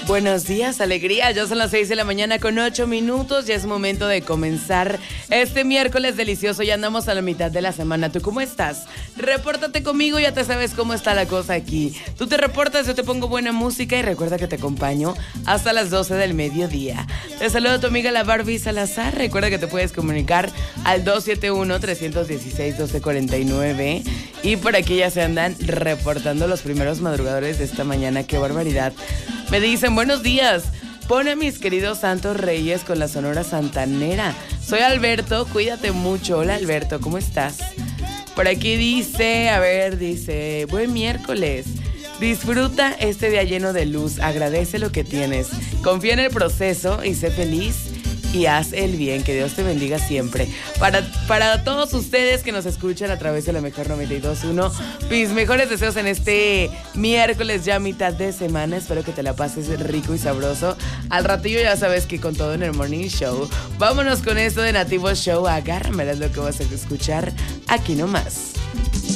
Buenos días, alegría. Ya son las 6 de la mañana con 8 minutos. Ya es momento de comenzar este miércoles delicioso. Ya andamos a la mitad de la semana. ¿Tú cómo estás? Repórtate conmigo, ya te sabes cómo está la cosa aquí. Tú te reportas, yo te pongo buena música y recuerda que te acompaño hasta las 12 del mediodía. Te saludo tu amiga la Barbie Salazar. Recuerda que te puedes comunicar al 271-316-1249. Y por aquí ya se andan reportando los primeros madrugadores de esta mañana. ¡Qué barbaridad! Me dicen, buenos días, pone a mis queridos santos reyes con la Sonora Santanera. Soy Alberto, cuídate mucho. Hola Alberto, ¿cómo estás? Por aquí dice, buen miércoles. Disfruta este día lleno de luz, agradece lo que tienes. Confía en el proceso y sé feliz y haz el bien. Que Dios te bendiga siempre. Para todos ustedes que nos escuchan a través de la mejor 92.1, mis mejores deseos en este miércoles ya mitad de semana. Espero que te la pases rico y sabroso. Al ratillo ya sabes que con todo en el Morning Show. Vámonos con esto de Nativo Show. Agárrame, es lo que vas a escuchar aquí nomás.